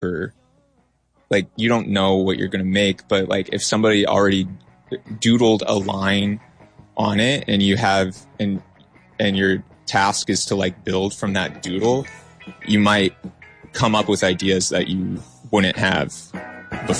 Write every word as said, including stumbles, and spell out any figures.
for, like, you don't know what you're going to make, but like if somebody already doodled a line on it and you have, and, and your task is to like build from that doodle, you might come up with ideas that you wouldn't have